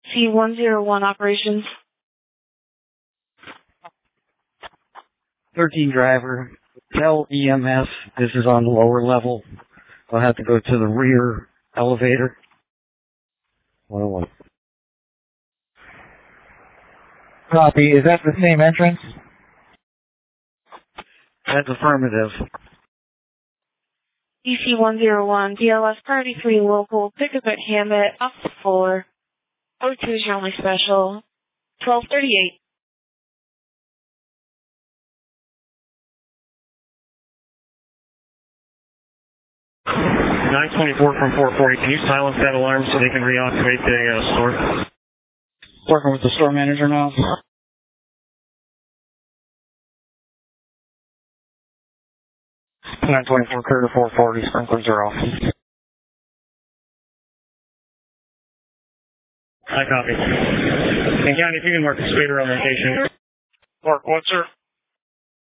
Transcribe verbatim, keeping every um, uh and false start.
C one zero one operations. thirteen driver, tell E M S this is on the lower level. I'll have to go to the rear elevator. one oh one. Copy. Is that the same entrance? That's affirmative. E C one zero one, D L S Priority three local, pickup at Hammett, off the floor. O two is your only special. twelve thirty-eight. nine twenty-four from four forty, can you silence that alarm so they can reactivate the uh, store? Working with the store manager now. nine twenty-four, clear to four forty, sprinklers are off. I copy. And County, if you can mark the speeder on location. Mark what, sir?